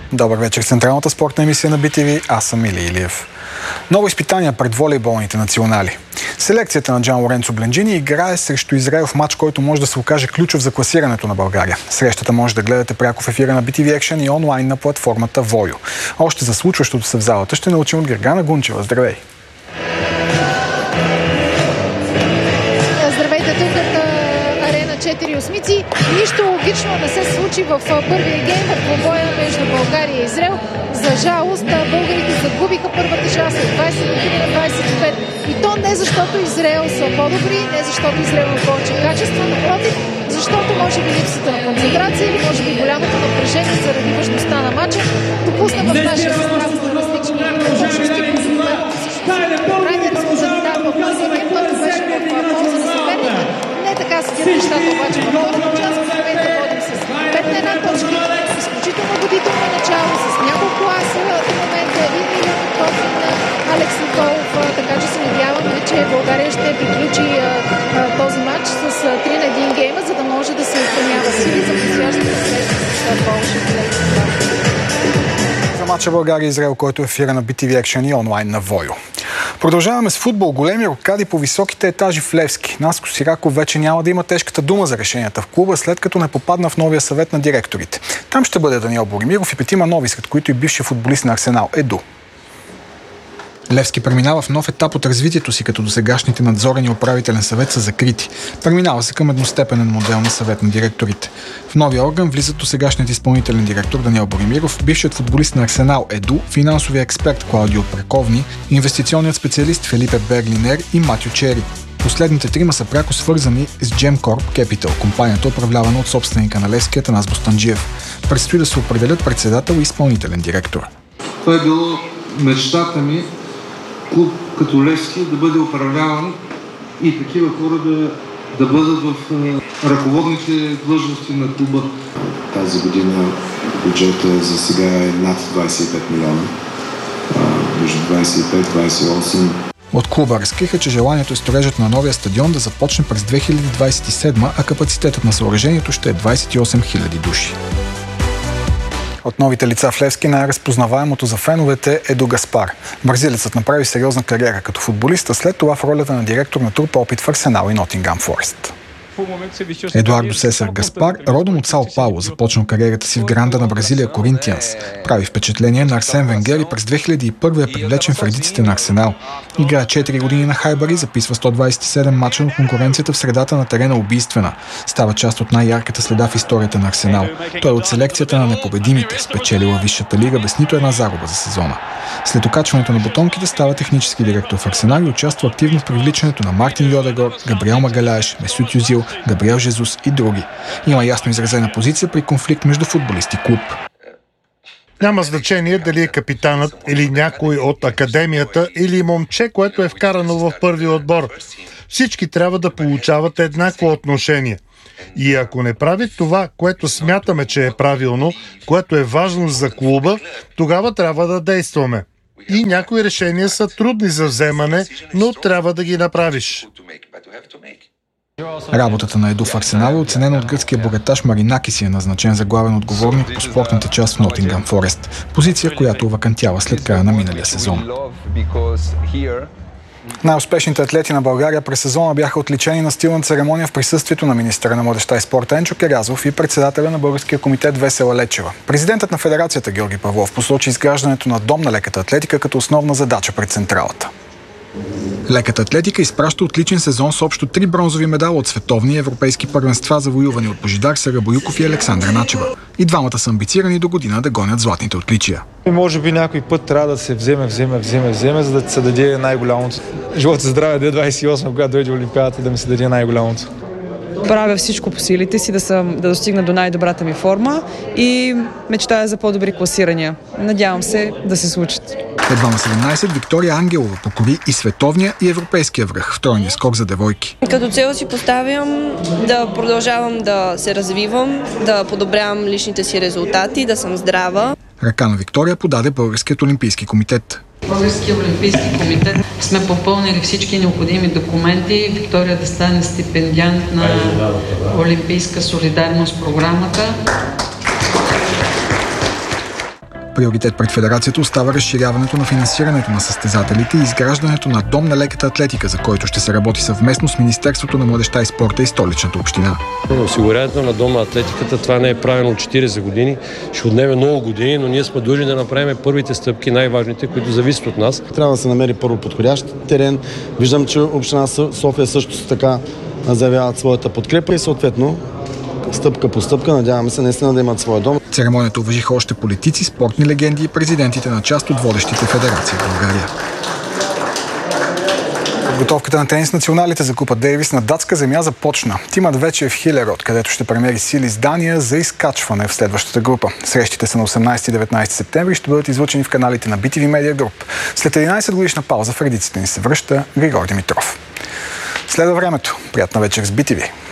Добър вечер. Централната спортна емисия на BTV. Аз съм Или Илиев. Ново изпитание пред волейболните национали. Селекцията на Джан Лоренцо Бленджини играе срещу Израел в матч, който може да се окаже ключов за класирането на България. Срещата може да гледате пряко в ефира на BTV Action и онлайн на платформата Voyo. Още за случващото се в залата ще научим от Гергана Гунчева. Здравей! Здравейте, тук от Арена 4 осмици. Нищо логично не се случи в първия гейм в двубоя между България и Израел. За жалост, българите загубиха първата част от 20-25. И то не защото Израел са по-добри, не защото Израел има повече качество, напротив, защото може би липсата на концентрация или може би голямото напрежение заради важността на матча допусна в нашия състав различни възможности. Крайният резултат в първия гейм, който беше в полза на съперника. Не така седят нещата, обаче във втората част в момента водим с 5-1 точки, с изключително водително начало, с няколко аса до момента и Милен Кофин на Алекс Николов, така че се надяваме, че България ще приключи този матч с 3-1 гейма, за да може да се отклонява сили за предстоящата среща с Полша. За матча България-Израел, който е в ефира на BTV Action и онлайн на Voyo. Продължаваме с футбол. Големи рокади по високите етажи в Левски. Наско Сираков вече няма да има тежката дума за решенията в клуба, след като не попадна в новия съвет на директорите. Там ще бъде Даниел Боримиров и 5 нови, сред които и бивши футболист на Арсенал Еду. Левски преминава в нов етап от развитието си, като досегашните надзорен и управителен съвет са закрити. Преминава се към едностепенен модел на съвет на директорите. В новия орган влизат досегашният изпълнителен директор Даниел Боримиров, бившият футболист на Арсенал Еду, финансовия експерт Клаудио Прековни, инвестиционният специалист Фелипе Берлинер и Матю Чери. Последните трима са пряко свързани с Gemcorp Capital, компанията управлявана от собственика на Левски Атанас Бостанджиев. Предстои да се определят председател и изпълнителен директор. Това е било мечтата ми, клуб като Левски да бъде управляван и такива хора да бъдат в ръководните длъжности на клуба. Тази година бюджета за сега е над 25 милиона, между 25-28. От клуба разкриха, че желанието е строежът на новия стадион да започне през 2027, а капацитетът на съоръжението ще е 28 000 души. От новите лица в Левски най-разпознаваемото за феновете е Еду Гаспар. Бразилецът направи сериозна кариера като футболист, а след това в ролята на директор натрупа опит в Арсенал и Нотингам Форест. Едуардо Сесар Гаспар, родом от Сао Пауло, започнал кариерата си в гранда на Бразилия Коринтианс. Прави впечатление на Арсен Венгер и през 2001 е привлечен в редиците на Арсенал. Играе 4 години на Хайбър и записва 127 мача, но конкуренцията в средата на терена убийствена. Става част от най-ярката следа в историята на Арсенал. Той е от селекцията на непобедимите, спечелила висшата лига без нито една загуба за сезона. След окачването на бутонките става технически директор в Арсенал и участва активно в привличането на Мартин Йодегор, Габриел Магаляеш, Месут Юзил, Габриел Жезус и други. Има ясно изразена позиция при конфликт между футболист и клуб. Няма значение дали е капитанът или някой от академията или момче, което е вкарано в първи отбор. Всички трябва да получават еднакво отношение. И ако не прави това, което смятаме, че е правилно, което е важно за клуба, тогава трябва да действаме. И някои решения са трудни за вземане, но трябва да ги направиш. Работата на Еду в Арсенал е оценена от гръцкия богаташ Маринакис и е назначен за главен отговорник по спортната част в Нотингам Форест. Позиция, която вакантява след края на миналия сезон. Най-успешните атлети на България през сезона бяха отличени на стилна церемония в присъствието на министъра на младежта и спорта Енчо Керазов и председателя на Българския комитет Весела Лечева. Президентът на федерацията Георги Павлов посочи изграждането на дом на леката атлетика като основна задача пред централата. Леката атлетика изпраща отличен сезон с общо 3 бронзови медала от световни и европейски първенства, завоювани от Божидар Сарабоюков и Александра Начева. И двамата са амбицирани до година да гонят златните отличия. Може би някой път трябва да се вземе, за да се даде най-голямото. Живот и здраве, 28, когато дойде Олимпиадата, да ми се даде най-голямото. Правя всичко по силите си да достигна до най-добрата ми форма и мечтая за по-добри класирания. Надявам се да се случат. Едва на 17 Виктория Ангелова покори и световния и европейския връх в тройния скок за девойки. Като цел си поставям да продължавам да се развивам, да подобрявам личните си резултати, да съм здрава. Ръка на Виктория подаде Българският олимпийски комитет. Българския олимпийски комитет сме попълнили всички необходими документи. Виктория да стане стипендиант на Олимпийска солидарност програмата. Приоритет пред федерацията остава разширяването на финансирането на състезателите и изграждането на дом на леката атлетика, за който ще се работи съвместно с Министерството на младежта и спорта и Столичната община. Осигуряването на дом на атлетиката, това не е правено от 40 години, ще отнеме много години, но ние сме длъжни да направим първите стъпки, най-важните, които зависят от нас. Трябва да се намери първо подходящ терен. Виждам, че община София също така заявяват своята подкрепа и съответно стъпка по стъпка, надяваме се наистина да имат своя дом. Церемонията уважиха още политици, спортни легенди и президентите на част от водещите федерации в България. Подготовката на тенис националите за Купа Дейвис на датска земя започна. Тимът вече е в Хилерод, където ще премери сили с Дания за изкачване в следващата група. Срещите са на 18 и 19 септември и ще бъдат излъчени в каналите на BTV Media Group. След 11 годишна пауза в редиците ни се връща Григор Димитров. Следва времето. Приятна вечер с BTV.